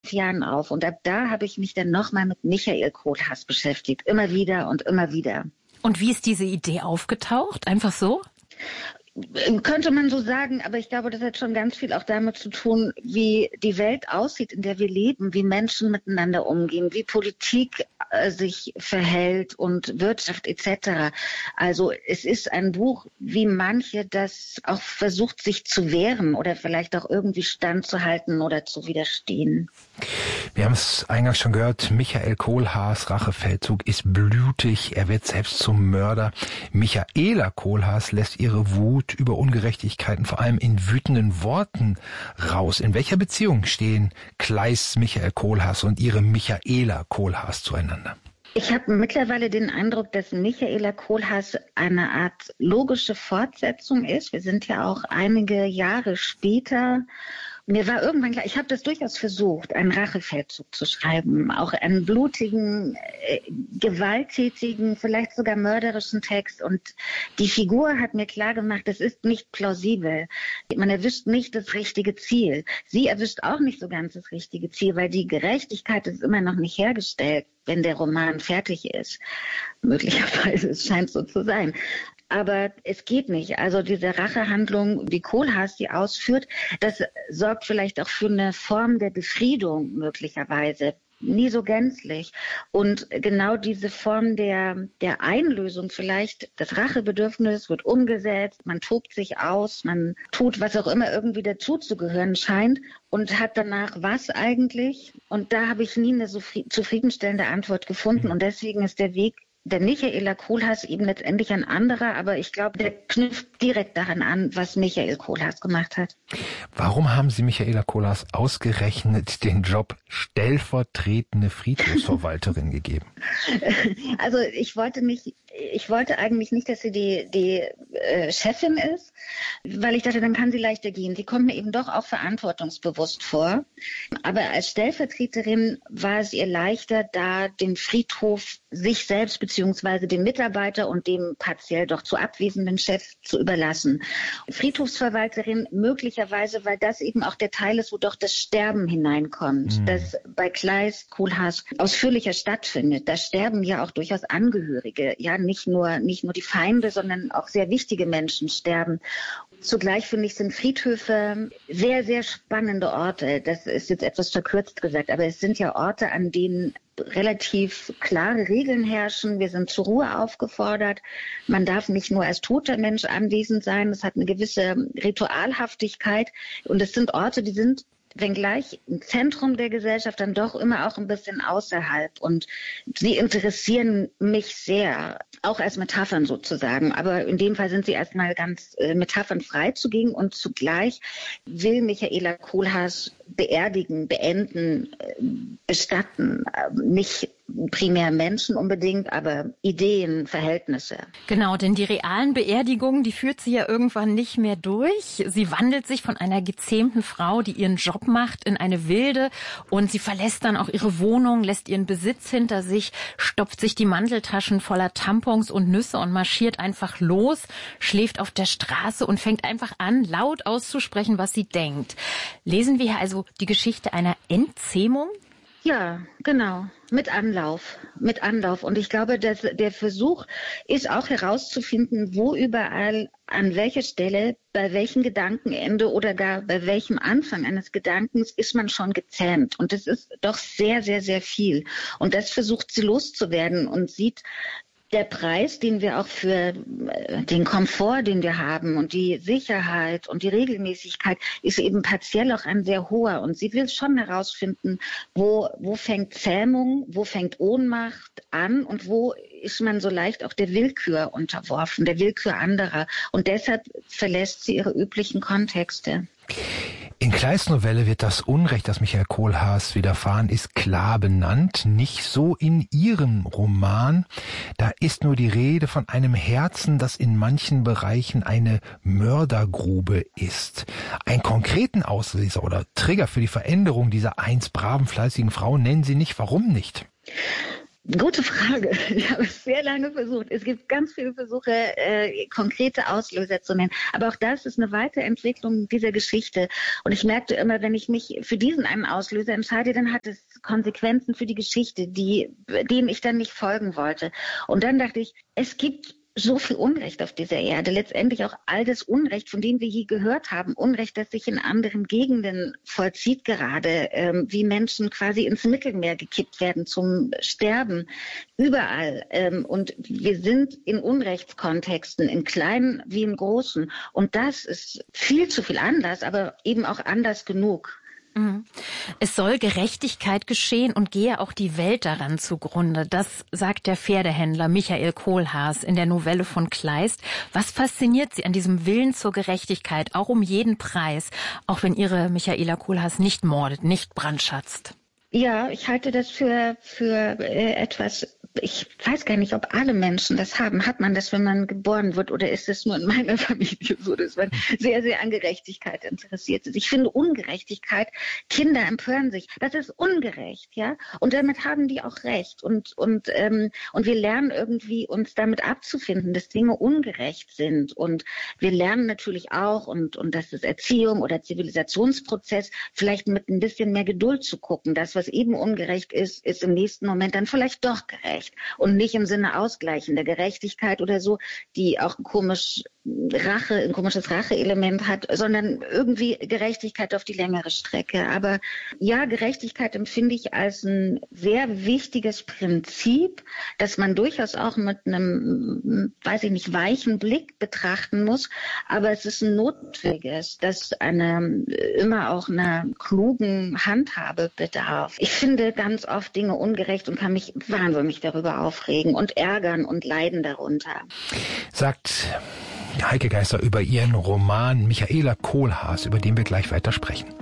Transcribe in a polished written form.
Jahren auf. Und ab da habe ich mich dann nochmal mit Michael Kohlhaas beschäftigt. Immer wieder und immer wieder. Und wie ist diese Idee aufgetaucht? Einfach so? Könnte man so sagen, aber ich glaube, das hat schon ganz viel auch damit zu tun, wie die Welt aussieht, in der wir leben, wie Menschen miteinander umgehen, wie Politik sich verhält und Wirtschaft etc. Also es ist ein Buch, wie manche das auch versucht, sich zu wehren oder vielleicht auch irgendwie standzuhalten oder zu widerstehen. Wir haben es eingangs schon gehört, Michael Kohlhaas Rachefeldzug ist blutig, er wird selbst zum Mörder. Michaela Kohlhaas lässt ihre Wut über Ungerechtigkeiten vor allem in wütenden Worten raus. In welcher Beziehung stehen Kleist Michael Kohlhaas und ihre Michaela Kohlhaas zueinander? Ich habe mittlerweile den Eindruck, dass Michaela Kohlhaas eine Art logische Fortsetzung ist. Wir sind ja auch einige Jahre später. Mir war irgendwann klar, ich habe das durchaus versucht, einen Rachefeldzug zu schreiben, auch einen blutigen, gewalttätigen, vielleicht sogar mörderischen Text. Und die Figur hat mir klar gemacht, das ist nicht plausibel. Man erwischt nicht das richtige Ziel. Sie erwischt auch nicht so ganz das richtige Ziel, weil die Gerechtigkeit ist immer noch nicht hergestellt, wenn der Roman fertig ist. Möglicherweise, es scheint so zu sein. Aber es geht nicht. Also diese Rachehandlung, wie Kohlhaas die ausführt, das sorgt vielleicht auch für eine Form der Befriedung möglicherweise. Nie so gänzlich. Und genau diese Form der Einlösung vielleicht, das Rachebedürfnis wird umgesetzt, man tobt sich aus, man tut, was auch immer irgendwie dazuzugehören scheint und hat danach was eigentlich? Und da habe ich nie eine so zufriedenstellende Antwort gefunden. Und deswegen ist der Weg der Michaela Kohlhaas eben letztendlich ein anderer, aber ich glaube, der knüpft direkt daran an, was Michael Kohlhaas gemacht hat. Warum haben Sie Michaela Kohlhaas ausgerechnet den Job stellvertretende Friedhofsverwalterin gegeben? Also ich wollte eigentlich nicht, dass sie die Chefin ist, weil ich dachte, dann kann sie leichter gehen. Sie kommt mir eben doch auch verantwortungsbewusst vor. Aber als Stellvertreterin war es ihr leichter, da den Friedhof sich selbst beziehungsweise dem Mitarbeiter und dem partiell doch zu abwesenden Chef zu überlassen. Friedhofsverwalterin möglicherweise, weil das eben auch der Teil ist, wo doch das Sterben hineinkommt, das bei Kleist, Kohlhaas ausführlicher stattfindet. Da sterben ja auch durchaus Angehörige, ja nicht nur die Feinde, sondern auch sehr wichtige Menschen sterben. Zugleich finde ich, sind Friedhöfe sehr, sehr spannende Orte. Das ist jetzt etwas verkürzt gesagt, aber es sind ja Orte, an denen relativ klare Regeln herrschen. Wir sind zur Ruhe aufgefordert. Man darf nicht nur als toter Mensch anwesend sein. Es hat eine gewisse Ritualhaftigkeit. Und es sind Orte, die sind, wenngleich im Zentrum der Gesellschaft, dann doch immer auch ein bisschen außerhalb. Und sie interessieren mich sehr, auch als Metaphern sozusagen. Aber in dem Fall sind sie erstmal ganz metaphernfrei zugegen. Und zugleich will Michaela Kohlhaas beerdigen, beenden, bestatten. Nicht primär Menschen unbedingt, aber Ideen, Verhältnisse. Genau, denn die realen Beerdigungen, die führt sie ja irgendwann nicht mehr durch. Sie wandelt sich von einer gezähmten Frau, die ihren Job macht, in eine wilde, und sie verlässt dann auch ihre Wohnung, lässt ihren Besitz hinter sich, stopft sich die Manteltaschen voller Tampons und Nüsse und marschiert einfach los, schläft auf der Straße und fängt einfach an, laut auszusprechen, was sie denkt. Lesen wir hier also die Geschichte einer Entzähmung? Ja, genau. Mit Anlauf. Und ich glaube, dass der Versuch ist auch herauszufinden, wo überall, an welcher Stelle, bei welchem Gedankenende oder gar bei welchem Anfang eines Gedankens ist man schon gezähmt. Und das ist doch sehr, sehr, sehr viel. Und das versucht sie loszuwerden und sieht, der Preis, den wir auch für den Komfort, den wir haben und die Sicherheit und die Regelmäßigkeit, ist eben partiell auch ein sehr hoher. Und sie will schon herausfinden, wo fängt Zähmung, wo fängt Ohnmacht an und wo ist man so leicht auch der Willkür unterworfen, der Willkür anderer. Und deshalb verlässt sie ihre üblichen Kontexte. In Kleists Novelle wird das Unrecht, das Michael Kohlhaas widerfahren ist, klar benannt. Nicht so in ihrem Roman. Da ist nur die Rede von einem Herzen, das in manchen Bereichen eine Mördergrube ist. Einen konkreten Auslöser oder Trigger für die Veränderung dieser einst braven, fleißigen Frau nennen Sie nicht. Warum nicht? Gute Frage. Ich habe es sehr lange versucht. Es gibt ganz viele Versuche, konkrete Auslöser zu nennen. Aber auch das ist eine Weiterentwicklung dieser Geschichte. Und ich merkte immer, wenn ich mich für diesen einen Auslöser entscheide, dann hat es Konsequenzen für die Geschichte, denen ich dann nicht folgen wollte. Und dann dachte ich, es gibt so viel Unrecht auf dieser Erde, letztendlich auch all das Unrecht, von dem wir je gehört haben, Unrecht, das sich in anderen Gegenden vollzieht gerade, wie Menschen quasi ins Mittelmeer gekippt werden zum Sterben, überall. Und wir sind in Unrechtskontexten, in kleinen wie in großen. Und das ist viel zu viel anders, aber eben auch anders genug. Es soll Gerechtigkeit geschehen und gehe auch die Welt daran zugrunde. Das sagt der Pferdehändler Michael Kohlhaas in der Novelle von Kleist. Was fasziniert Sie an diesem Willen zur Gerechtigkeit, auch um jeden Preis, auch wenn Ihre Michaela Kohlhaas nicht mordet, nicht brandschatzt? Ja, ich halte das für etwas, ich weiß gar nicht, ob alle Menschen das haben. Hat man das, wenn man geboren wird, oder ist es nur in meiner Familie so, dass man sehr, sehr an Gerechtigkeit interessiert ist? Ich finde Ungerechtigkeit, Kinder empören sich, das ist ungerecht, ja? Und damit haben die auch recht. Und wir lernen irgendwie, uns damit abzufinden, dass Dinge ungerecht sind. Und wir lernen natürlich auch, und das ist Erziehung oder Zivilisationsprozess, vielleicht mit ein bisschen mehr Geduld zu gucken. Das, was eben ungerecht ist, ist im nächsten Moment dann vielleicht doch gerecht. Und nicht im Sinne ausgleichender Gerechtigkeit oder so, die auch ein komisches Rache-Element hat, sondern irgendwie Gerechtigkeit auf die längere Strecke. Aber ja, Gerechtigkeit empfinde ich als ein sehr wichtiges Prinzip, das man durchaus auch mit einem, weichen Blick betrachten muss. Aber es ist ein notwendiges, das immer auch einer klugen Handhabe bedarf. Ich finde ganz oft Dinge ungerecht und kann mich wahnsinnig darüber aufregen und ärgern und leiden darunter. Sagt Heike Geisser über ihren Roman Michaela Kohlhaas, über den wir gleich weiter sprechen.